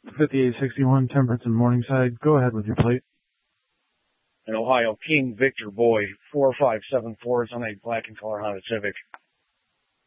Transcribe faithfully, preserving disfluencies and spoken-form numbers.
fifty-eight sixty-one Temperance and Morningside. Go ahead with your plate. In Ohio, King Victor Boy, four five seven four. It's on a black and color Honda Civic.